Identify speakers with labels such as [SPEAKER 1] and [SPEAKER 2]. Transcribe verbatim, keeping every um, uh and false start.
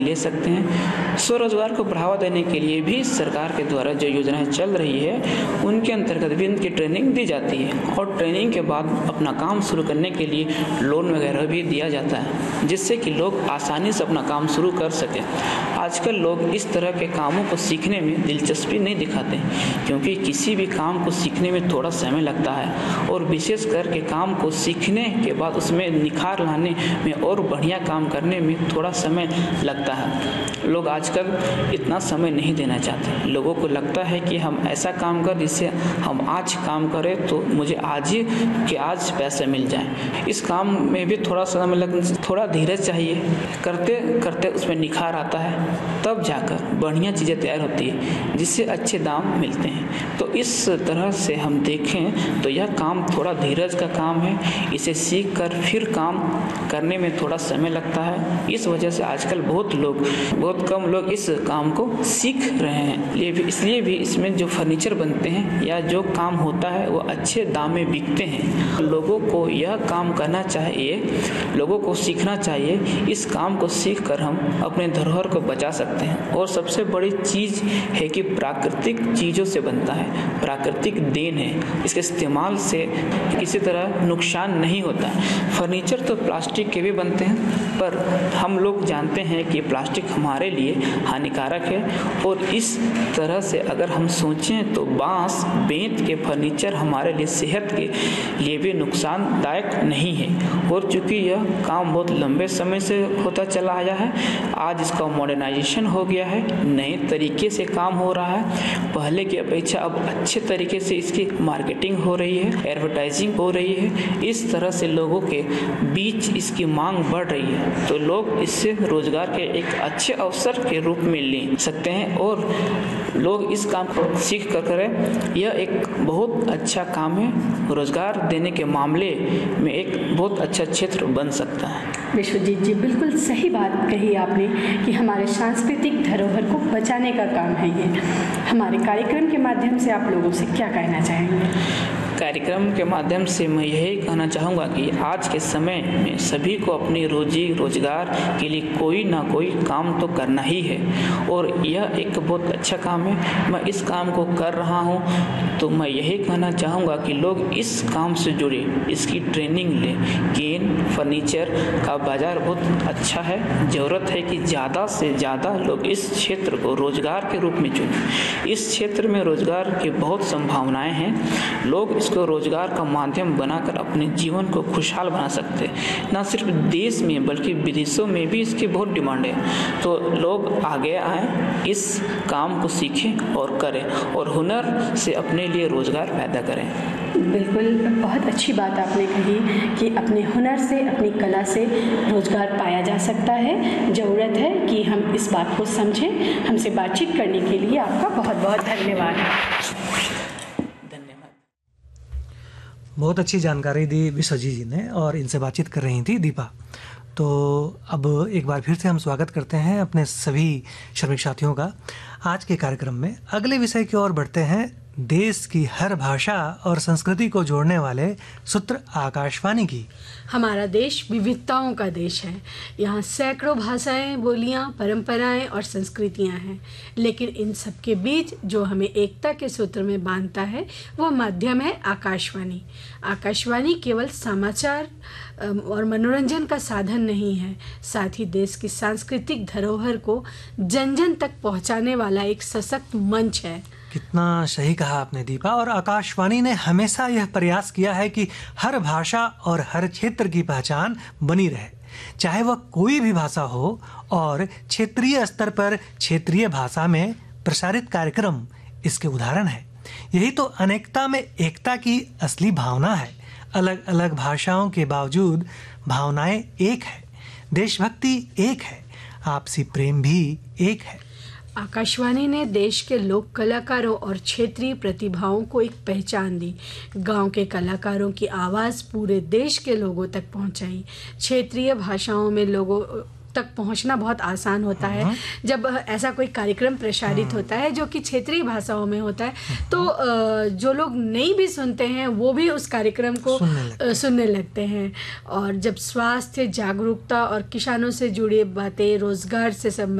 [SPEAKER 1] ले सकते हैं। स्वरोजगार को बढ़ावा देने के लिए भी सरकार के द्वारा जो योजनाएं चल रही है उनके अंतर्गत भी उनकी ट्रेनिंग दी जाती है और ट्रेनिंग के बाद अपना काम शुरू करने के लिए लोन वगैरह भी दिया जाता है, जिससे कि लोग आसानी से अपना काम शुरू कर सकें। आजकल लोग इस तरह के कामों को सीखने में दिलचस्पी नहीं दिखाते, क्योंकि किसी भी काम को सीखने में थोड़ा समय लगता है और विशेष करके काम को सीखने के बाद उसमें निखार लाने में और बढ़िया काम करने में थोड़ा समय लगता है। लोग आजकल इतना समय नहीं देना चाहते। लोगों को लगता है कि हम ऐसा काम कर जिससे हम आज काम करें तो मुझे आज ही कि आज पैसे मिल जाए। इस काम में भी थोड़ा समय लग थोड़ा धीरज चाहिए। करते करते उसमें निखार आता है, तब जाकर बढ़िया चीज़ें तैयार होती है जिससे अच्छे दाम मिलते हैं। तो इस तरह से हम देखें तो यह काम थोड़ा धीरज का काम है। इसे सीख कर फिर काम करने में थोड़ा समय लगता है। इस वजह से आजकल बहुत लोग बहुत कम लोग इस काम को सीख रहे हैं। ये भी इसलिए भी इसमें जो फर्नीचर बनते हैं या जो काम होता है वो अच्छे दाम में बिकते हैं। लोगों को यह काम करना चाहिए, लोगों को सीखना चाहिए। इस काम को सीख कर हम अपने धरोहर को बचा सकते हैं। और सबसे बड़ी चीज़ है कि प्राकृतिक चीज़ों से बनता है, प्राकृतिक देन है। इसके इस्तेमाल से किसी तरह नुकसान नहीं होता। फर्नीचर तो प्लास्टिक के भी बनते हैं, पर हम लोग जानते हैं कि प्लास्टिक हमारे लिए हानिकारक है। और इस तरह से अगर हम सोचें तो बांस बेंत के फर्नीचर हमारे लिए सेहत के लिए भी नुकसानदायक नहीं है। और चूँकि यह काम बहुत लंबे समय से होता चला आया है, आज इसका मॉडर्नाइजेशन हो गया है, नए तरीके से काम हो रहा है। पहले की अपेक्षा अब अच्छे तरीके से इसकी मार्केटिंग हो रही है, एडवर्टाइजिंग हो रही है। इस तरह से लोगों के बीच इसकी मांग बढ़ रही है, तो लोग इससे रोजगार के एक अच्छे अवसर के रूप में ले सकते हैं और लोग इस काम को सीख कर करें। यह एक बहुत अच्छा काम है। रोजगार देने के मामले में एक बहुत अच्छा क्षेत्र बन सकता है।
[SPEAKER 2] विश्वजीत जी, बिल्कुल सही बात कही आपने कि हमारे सांस्कृतिक धरोहर को बचाने का काम है ये। हमारे कार्यक्रम के माध्यम से आप लोगों से क्या कहना चाहेंगे?
[SPEAKER 1] कार्यक्रम के माध्यम से मैं यही कहना चाहूँगा कि आज के समय में सभी को अपनी रोजी रोजगार के लिए कोई ना कोई काम तो करना ही है और यह एक बहुत अच्छा काम है। मैं इस काम को कर रहा हूँ, तो मैं यही कहना चाहूँगा कि लोग इस काम से जुड़े, इसकी ट्रेनिंग लें। केन फर्नीचर का बाज़ार बहुत अच्छा है। ज़रूरत है कि ज़्यादा से ज़्यादा लोग इस क्षेत्र को रोजगार के रूप में चुनें। इस क्षेत्र में रोजगार की बहुत संभावनाएँ हैं। लोग इसको रोजगार का माध्यम बनाकर अपने जीवन को खुशहाल बना सकते हैं। न सिर्फ देश में बल्कि विदेशों में भी इसकी बहुत डिमांड है। तो लोग आगे आएँ, इस काम को सीखें और करें और हुनर से अपने लिए रोजगार पैदा करें।
[SPEAKER 2] बिल्कुल, बहुत अच्छी बात आपने कही कि अपने हुनर से, अपनी कला से रोजगार पाया जा सकता है। ज़रूरत है कि हम इस बात को समझें। हमसे बातचीत करने के लिए आपका बहुत बहुत धन्यवाद।
[SPEAKER 3] बहुत अच्छी जानकारी दी विश्वजीत जी ने और इनसे बातचीत कर रही थी दीपा। तो अब एक बार फिर से हम स्वागत करते हैं अपने सभी श्रमिक साथियों का आज के कार्यक्रम में। अगले विषय की ओर बढ़ते हैं। देश की हर भाषा और संस्कृति को जोड़ने वाले सूत्र आकाशवाणी की।
[SPEAKER 2] हमारा देश विविधताओं का देश है। यहाँ सैकड़ों भाषाएं, बोलियां, परंपराएं और संस्कृतियां हैं, लेकिन इन सब के बीच जो हमें एकता के सूत्र में बांधता है वो माध्यम है आकाशवाणी। आकाशवाणी केवल समाचार और मनोरंजन का साधन नहीं है, साथ ही देश की सांस्कृतिक धरोहर को जन जन तक पहुँचाने वाला एक सशक्त मंच है।
[SPEAKER 3] कितना सही कहा आपने दीपा। और आकाशवाणी ने हमेशा यह प्रयास किया है कि हर भाषा और हर क्षेत्र की पहचान बनी रहे, चाहे वह कोई भी भाषा हो, और क्षेत्रीय स्तर पर क्षेत्रीय भाषा में प्रसारित कार्यक्रम इसके उदाहरण है। यही तो अनेकता में एकता की असली भावना है। अलग अलग भाषाओं के बावजूद भावनाएं एक है, देशभक्ति एक है, आपसी प्रेम भी एक है।
[SPEAKER 2] आकाशवाणी ने देश के लोक कलाकारों और क्षेत्रीय प्रतिभाओं को एक पहचान दी। गांव के कलाकारों की आवाज़ पूरे देश के लोगों तक पहुंचाई। क्षेत्रीय भाषाओं में लोगों तक पहुंचना बहुत आसान होता है। जब ऐसा कोई कार्यक्रम प्रसारित होता है जो कि क्षेत्रीय भाषाओं में होता है, तो जो लोग नहीं भी सुनते हैं वो भी उस कार्यक्रम को सुनने लगते, सुनने लगते हैं। और जब स्वास्थ्य, जागरूकता और किसानों से जुड़ी बातें, रोजगार से संबंधित